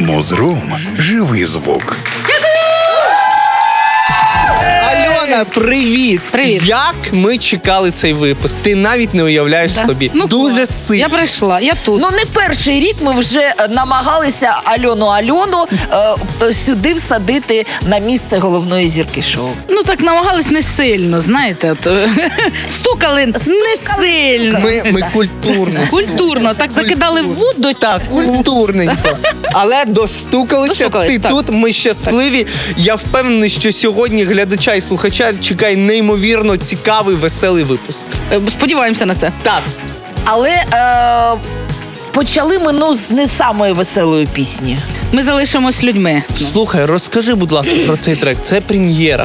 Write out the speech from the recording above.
Музрум – живий звук. Альона, привіт! Привіт. Як ми чекали цей випуск? Ти навіть не уявляєш собі. Дуже клас. сильно. Я прийшла, я тут. Ну, не перший рік ми вже намагалися Альону сюди всадити на місце головної зірки шоу. Ну так намагались не сильно, знаєте. Стукали не сильно. Ми культурно. Культурно, так закидали в воду. Так, культурненько. Але достукалися, Достукались, ти так. тут, ми щасливі. Я впевнений, що сьогодні глядача і слухача чекає неймовірно цікавий, веселий випуск. Сподіваємося на це. Так, Але почали ми з не самої веселої пісні. Ми залишимось людьми. слухай, розкажи, будь ласка, про цей трек. Це прем'єра.